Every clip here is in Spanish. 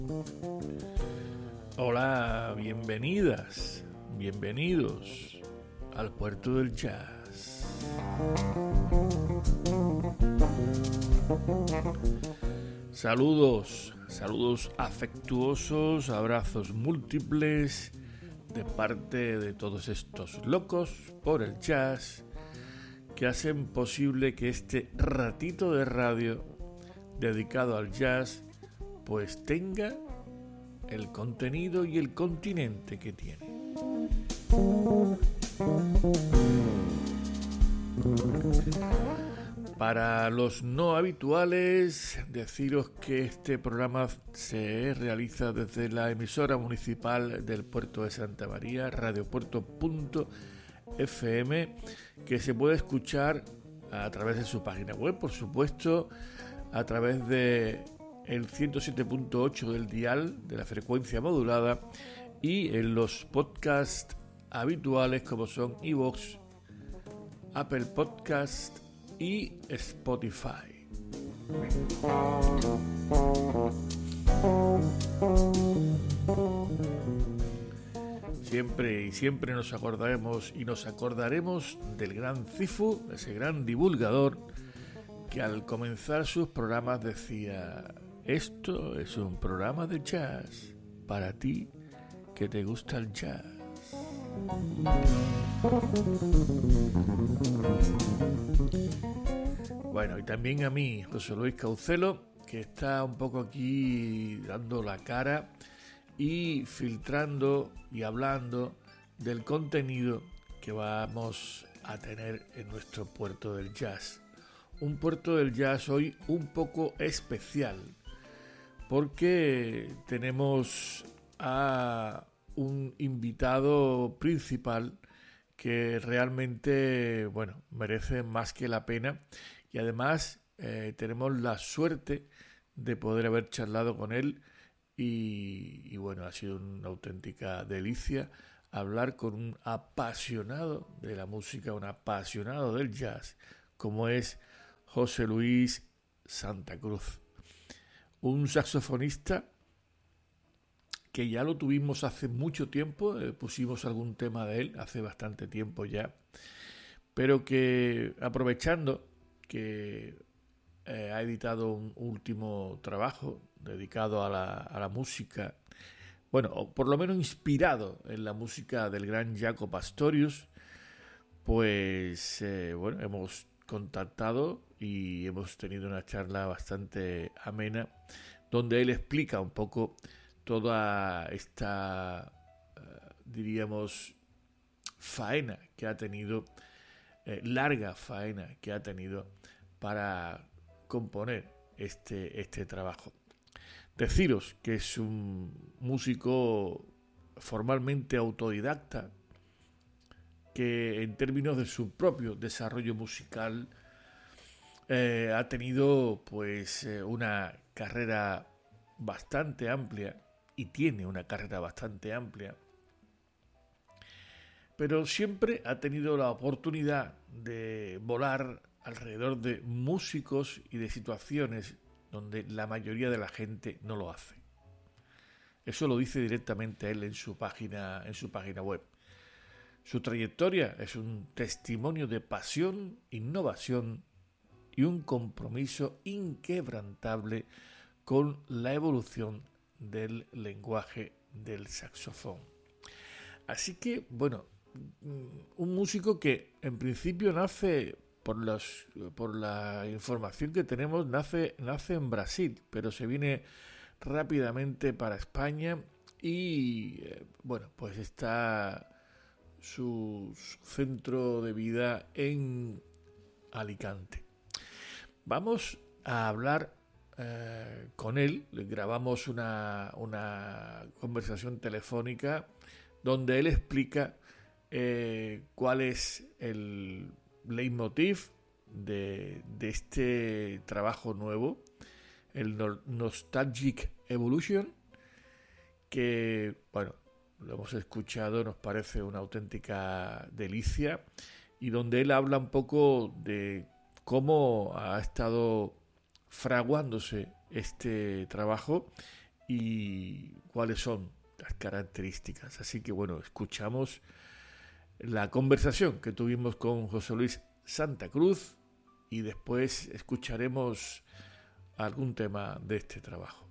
Hola, bienvenidas, bienvenidos al Puerto del Jazz. Saludos afectuosos, abrazos múltiples de parte de todos estos locos por el jazz que hacen posible que este ratito de radio dedicado al jazz pues tenga el contenido y el continente que tiene. Para los no habituales, deciros que este programa se realiza desde la emisora municipal del Puerto de Santa María, radiopuerto.fm, que se puede escuchar a través de su página web, por supuesto, a través de el 107.8 del dial de la frecuencia modulada y en los podcasts habituales como son iVoox, Apple Podcast y Spotify. Siempre nos acordaremos del gran Cifu, ese gran divulgador que al comenzar sus programas decía: esto es un programa de jazz para ti que te gusta el jazz. Bueno, y también a mí, José Luis Caucelo, que está un poco aquí dando la cara y filtrando y hablando del contenido que vamos a tener en nuestro Puerto del Jazz. Un Puerto del Jazz hoy un poco especial, porque tenemos a un invitado principal que realmente, merece más que la pena, y además tenemos la suerte de poder haber charlado con él y ha sido una auténtica delicia hablar con un apasionado de la música, un apasionado del jazz, como es José Luis Santa Cruz, un saxofonista que ya lo tuvimos hace mucho tiempo, pusimos algún tema de él hace bastante tiempo ya, pero que aprovechando que ha editado un último trabajo dedicado a la música, o por lo menos inspirado en la música del gran Jaco Pastorius, pues hemos contactado y hemos tenido una charla bastante amena donde él explica un poco toda esta, faena que ha tenido, larga faena que ha tenido para componer este trabajo. Deciros que es un músico formalmente autodidacta, que en términos de su propio desarrollo musical ha tenido una carrera bastante amplia, y tiene una carrera bastante amplia, pero siempre ha tenido la oportunidad de volar alrededor de músicos y de situaciones donde la mayoría de la gente no lo hace. Eso lo dice directamente él en su página web. Su trayectoria es un testimonio de pasión, innovación y un compromiso inquebrantable con la evolución del lenguaje del saxofón. Así que, un músico que en principio nace, por la información que tenemos, nace en Brasil, pero se viene rápidamente para España y pues está su centro de vida en Alicante. Vamos a hablar con él. Le grabamos una conversación telefónica donde él explica cuál es el leitmotiv de este trabajo nuevo, el Nostalgic Evolution, que lo hemos escuchado, nos parece una auténtica delicia, y donde él habla un poco de cómo ha estado fraguándose este trabajo y cuáles son las características. Así que bueno, escuchamos la conversación que tuvimos con José Luis Santa Cruz y después escucharemos algún tema de este trabajo.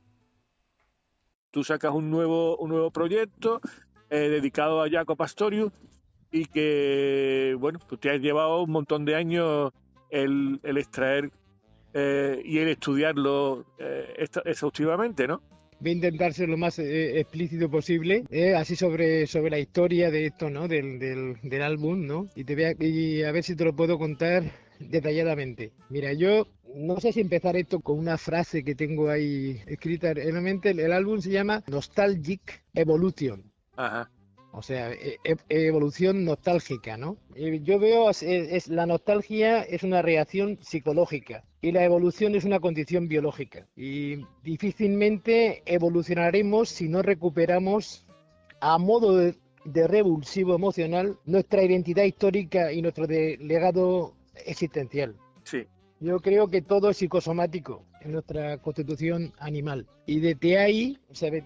Tú sacas un nuevo proyecto dedicado a Jaco Pastorius y que, bueno, pues te has llevado un montón de años el extraer y el estudiarlo exhaustivamente, ¿no? Voy a intentar ser lo más explícito posible, así sobre la historia de esto, ¿no? Del álbum, ¿no? Y a ver si te lo puedo contar detalladamente. Mira, yo no sé si empezar esto con una frase que tengo ahí escrita. Realmente el álbum se llama Nostalgic Evolution. Ajá. O sea, evolución nostálgica, ¿no? Yo veo la nostalgia es una reacción psicológica y la evolución es una condición biológica. Y difícilmente evolucionaremos si no recuperamos a modo de revulsivo emocional nuestra identidad histórica y nuestro legado existencial. Sí. Yo creo que todo es psicosomático en nuestra constitución animal. Y desde ahí,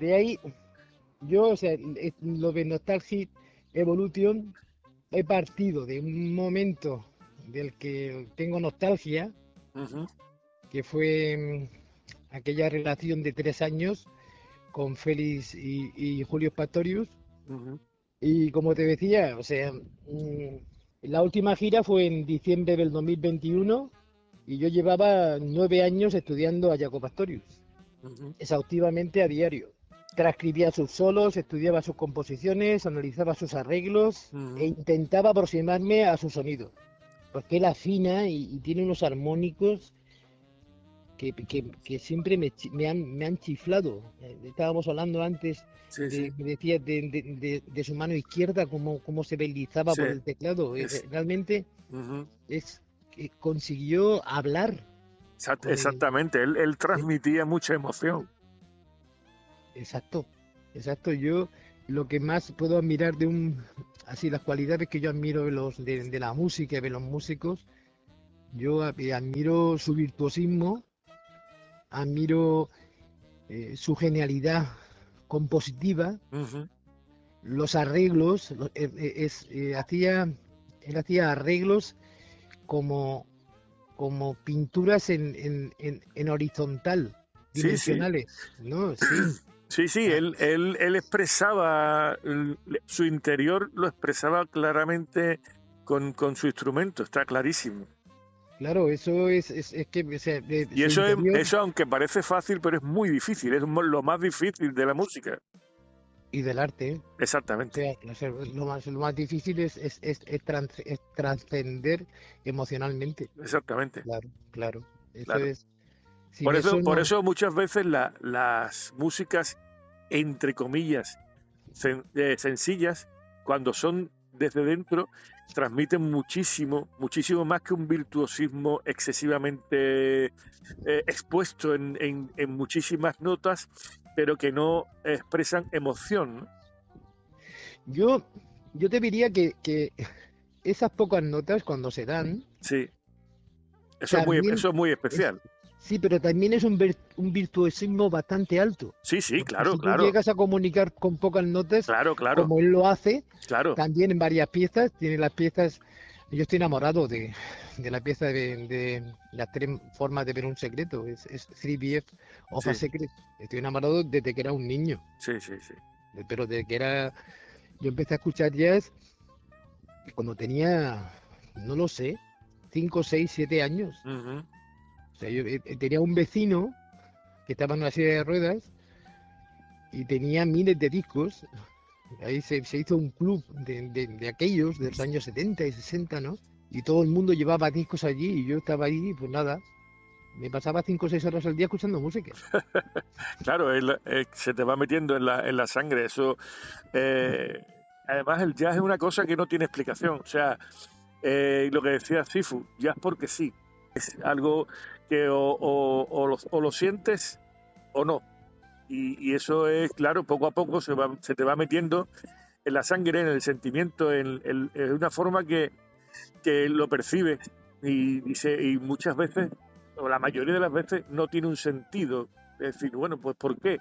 yo, o sea, lo de Nostalgic Evolution, he partido de un momento del que tengo nostalgia, Uh-huh. que fue aquella relación de 3 años con Félix y Julio Pastorius. Uh-huh. Y como te decía, o sea, la última gira fue en diciembre del 2021 y yo llevaba 9 años estudiando a Jaco Pastorius, Uh-huh. exhaustivamente a diario. Transcribía sus solos, estudiaba sus composiciones, analizaba sus arreglos Uh-huh. e intentaba aproximarme a su sonido. Porque él afina y tiene unos armónicos que siempre me han chiflado. Estábamos hablando antes, Sí, sí. me decía de su mano izquierda, cómo se deslizaba Sí. por el teclado. Realmente Uh-huh. consiguió hablar. Exactamente, él transmitía mucha emoción. Exacto. Yo lo que más puedo admirar así las cualidades que yo admiro de la música y de los músicos, yo admiro su virtuosismo, admiro su genialidad compositiva, Uh-huh. los arreglos, él hacía arreglos como pinturas en horizontal, dimensionales, sí. ¿no? Sí. Sí, él expresaba, su interior lo expresaba claramente con su instrumento, está clarísimo. Claro, eso es que... O sea, y eso, aunque parece fácil, pero es muy difícil, es lo más difícil de la música. Y del arte. Exactamente. O sea, lo más difícil es trascender emocionalmente. Exactamente. Claro. Eso claro. es... Por eso muchas veces las músicas, entre comillas, sencillas, cuando son desde dentro, transmiten muchísimo más que un virtuosismo excesivamente expuesto en muchísimas notas, pero que no expresan emoción, ¿no? Yo te diría que esas pocas notas, cuando se dan... Sí, eso es muy especial. Sí, pero también es un virtuosismo bastante alto. Sí, claro, si tú llegas a comunicar con pocas notas, claro. como él lo hace, claro. también en varias piezas, tiene las piezas... Yo estoy enamorado de la pieza de las 3 formas de ver un secreto, es 3BF of a Secret. Estoy enamorado desde que era un niño. Sí. Pero desde que yo empecé a escuchar jazz cuando tenía, no lo sé, 5, 6, 7 años. Uh-huh. O sea, yo tenía un vecino que estaba en una silla de ruedas y tenía miles de discos. Ahí se hizo un club de aquellos, de los años 70 y 60, ¿no? Y todo el mundo llevaba discos allí y yo estaba ahí, pues nada, me pasaba 5 o 6 horas al día escuchando música. Claro, se te va metiendo en la sangre eso. Además, el jazz es una cosa que no tiene explicación. O sea, lo que decía Cifu, jazz porque sí. Es algo que o lo sientes o no. Y eso es, claro, poco a poco se te va metiendo en la sangre, en el sentimiento, en una forma que lo percibes y muchas veces, o la mayoría de las veces, no tiene un sentido. Es decir, bueno, pues ¿por qué?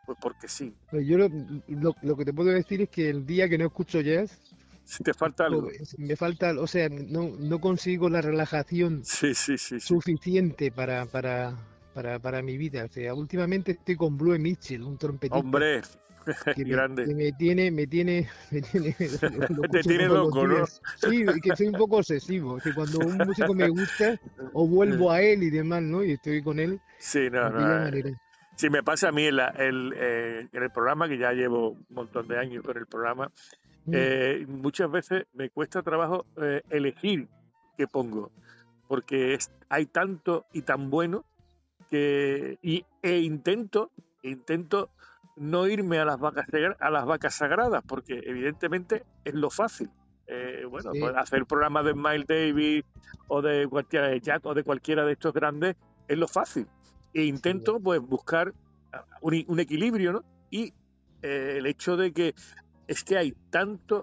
pues porque sí. Pues yo lo que te puedo decir es que el día que no escucho jazz, Si te falta algo. me falta, o sea, no consigo la relajación Sí, sí, sí, sí. suficiente para mi vida. O sea, últimamente estoy con Blue Mitchell, un trompetista Hombre, que grande. me tiene Te lo tiene escucho todos los loco, ¿no? días. Sí, que soy un poco obsesivo. Que cuando un músico me gusta, o vuelvo a él y demás, ¿no? Y estoy con él Sí, no, de aquella no. manera. Sí, me pasa a mí en el programa, que ya llevo un montón de años con el programa, muchas veces me cuesta trabajo elegir qué pongo, porque hay tanto y tan bueno intento no irme a las vacas sagradas, porque evidentemente es lo fácil. Bueno, Sí. pues hacer programas de Miles Davis o de cualquiera de Jack o de cualquiera de estos grandes es lo fácil. E intento pues buscar un equilibrio, ¿no? Y el hecho de que es que hay tanto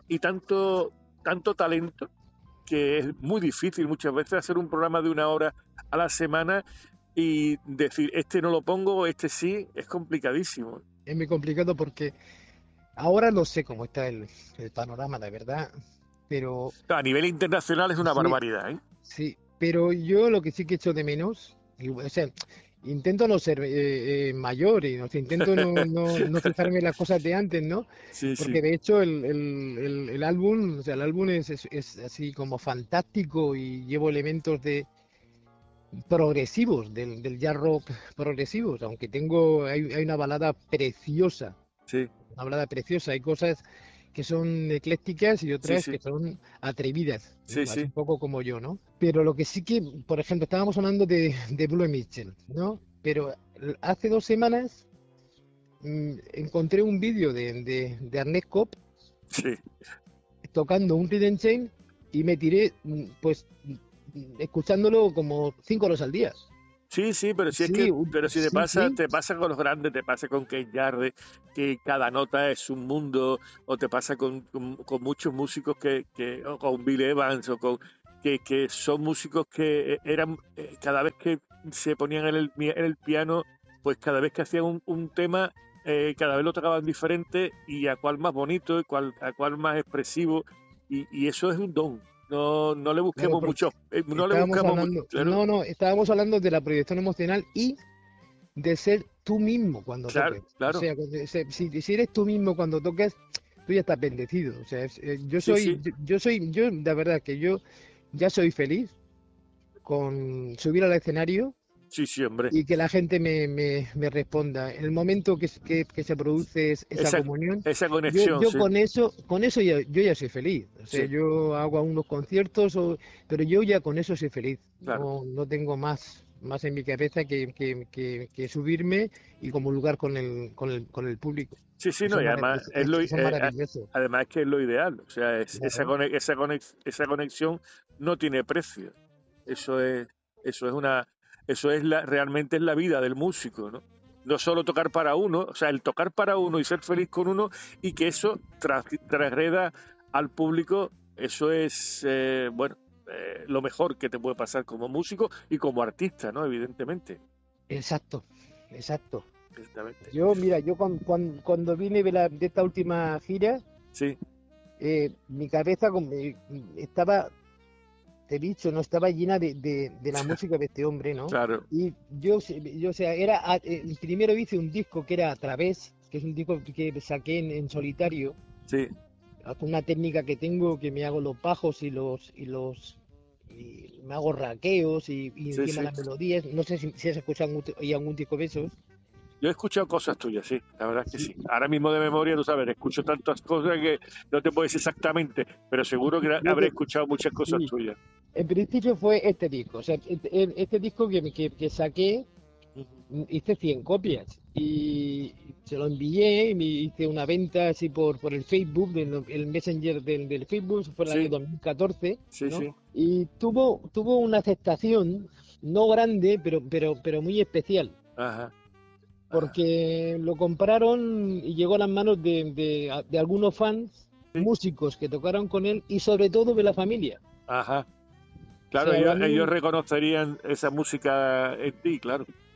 talento que es muy difícil muchas veces hacer un programa de 1 hora a la semana y decir, este no lo pongo, este sí, es complicadísimo. Es muy complicado porque ahora no sé cómo está el panorama, de verdad, pero A nivel internacional es una sí, barbaridad, ¿eh? sí, pero yo lo que sí que echo de menos, o sea, intento no ser mayor y intento no fijarme en las cosas de antes, ¿no? Sí, Porque sí, de hecho el álbum, o sea, el álbum es así como fantástico y llevo elementos progresivos, del jazz rock progresivos, aunque hay una balada preciosa, sí, hay cosas que son eclécticas y sí, otras sí, que son atrevidas, sí, ¿no? Así sí, un poco como yo, ¿no? Pero lo que sí que, por ejemplo, estábamos hablando de Blue Mitchell, ¿no? Pero hace 2 semanas encontré un vídeo de Ernest Cobb sí. tocando un Rhythm Chain y me tiré, pues, escuchándolo como 5 horas al día. Sí, pero si es Sí, que, pero si sí, te pasa con los grandes, te pasa con Keith Jarrett, que cada nota es un mundo, o te pasa con muchos músicos o con Bill Evans, que son músicos que eran, cada vez que se ponían en el piano, pues cada vez que hacían un tema, cada vez lo tocaban diferente, y a cuál más bonito, a cuál más expresivo, y eso es un don. No, no le claro, busquemos porque mucho, claro. estábamos hablando de la proyección emocional y de ser tú mismo cuando Claro, toques. O claro, sea, si eres tú mismo cuando toques, tú ya estás bendecido. O sea, sí, sí, yo la verdad que yo ya soy feliz con subir al escenario sí, hombre. y que la gente me responda. En el momento que se produce esa Esa, comunión, esa conexión, yo sí, con eso yo ya soy feliz. O sea, sí, yo hago unos conciertos, pero yo ya con eso soy feliz. claro. No tengo más en mi cabeza que subirme y comulgar con el público. Sí, Eso no, es y además maravilloso. es Eso es maravilloso. además es que es lo ideal. O sea, Claro. esa conexión no tiene precio. Eso es, eso es realmente es la vida del músico, ¿no? No solo tocar para uno, o sea, el tocar para uno y ser feliz con uno, y que eso transgreda al público, eso es, bueno, lo mejor que te puede pasar como músico y como artista, ¿no? Evidentemente. Exacto, exacto. Exactamente. Mira, yo cuando vine de esta última gira, Sí, mi cabeza estaba, te he dicho, no estaba llena de la música de este hombre, ¿no? claro, Y o sea, primero hice un disco que era A Través, que es un disco que saqué en solitario, sí, con una técnica que tengo, que me hago los bajos y me hago raqueos y sí, encima sí. las melodías. No sé si has escuchado algún disco de esos. Yo he escuchado cosas tuyas, sí, la verdad es que Sí, sí. Ahora mismo de memoria, tú sabes, escucho tantas cosas que no te puedo decir exactamente, pero seguro que yo habré escuchado muchas cosas sí. tuyas. En principio fue este disco, o sea, este disco que saqué, hice 100 copias y se lo envié y me hice una venta así por el Facebook, el Messenger del Facebook, eso fue el año Sí, 2014, sí, ¿no? sí. Y tuvo una aceptación no grande, pero muy especial, Ajá, porque lo compraron y llegó a las manos de algunos fans, sí, músicos que tocaron con él y sobre todo de la familia. ajá. O Claro, sea, a ellos mí, reconocerían esa música en ti, claro.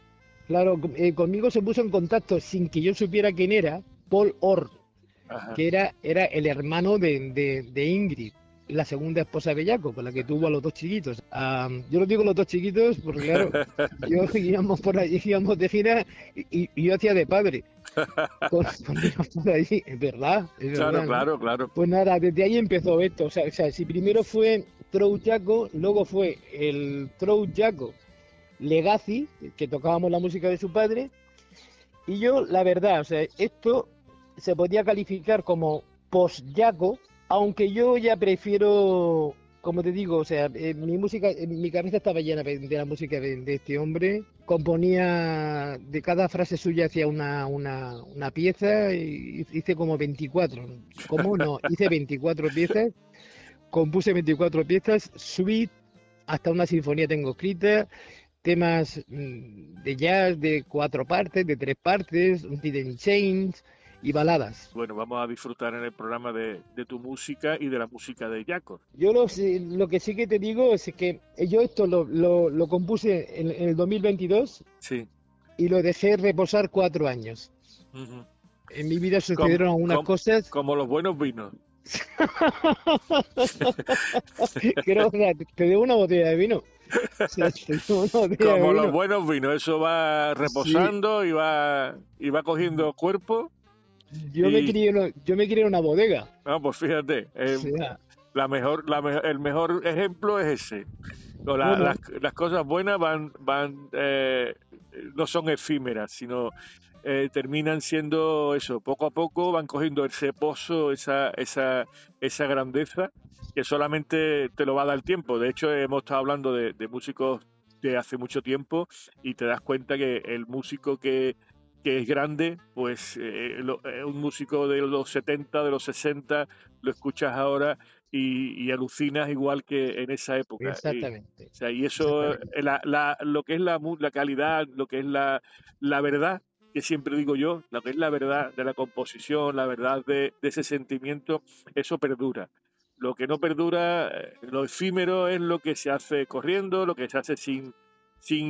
Claro, conmigo se puso en contacto sin que yo supiera quién era, Paul Orr, Ajá. que era el hermano de Ingrid, la segunda esposa de Jaco, con la que tuvo a los dos chiquitos. Yo lo digo los dos chiquitos porque, claro, yo íbamos por allí, íbamos de gira y yo hacía de padre cuando íbamos por allí, es Claro, verdad, ¿no? claro, claro. Pues nada, desde ahí empezó esto. O sea, si primero fue Trout Jaco, luego fue el Trout Jaco Legacy, que tocábamos la música de su padre, y yo, la verdad, o sea, esto se podía calificar como post-Jaco, aunque yo ya prefiero, como te digo, o sea, mi música, mi cabeza estaba llena de la música de este hombre, componía, de cada frase suya hacía una pieza, y hice como 24, ¿cómo no? Hice 24 piezas, compuse 24 piezas, suite, hasta una sinfonía tengo escrita, temas de jazz de 4 partes, de 3 partes, un Hidden Chains y baladas. Bueno, vamos a disfrutar en el programa de tu música y de la música de Jaco. Yo lo que sí que te digo es que yo esto lo compuse en el 2022 Sí. y lo dejé reposar 4 años. Ujú. En mi vida sucedieron algunas cosas. Como los buenos vinos. Creo que te debo una botella de vino. Sí, te debo una botella de Como los vino. buenos vinos, eso va Sí, reposando y va cogiendo cuerpo. yo me Y, crié en una bodega. pues fíjate, O sea, el mejor ejemplo es ese. bueno, Las cosas buenas no son efímeras, sino terminan siendo eso, poco a poco van cogiendo ese pozo, esa grandeza que solamente te lo va a dar el tiempo. De hecho, hemos estado hablando de músicos de hace mucho tiempo y te das cuenta que el músico que es grande, pues un músico de los 70, de los 60, lo escuchas ahora y alucinas igual que en esa época. exactamente, O sea, y eso, exactamente. lo que es la calidad, lo que es la verdad, que siempre digo yo, lo que es la verdad de la composición, la verdad de ese sentimiento, eso perdura. Lo que no perdura, lo efímero es lo que se hace corriendo, lo que se hace sin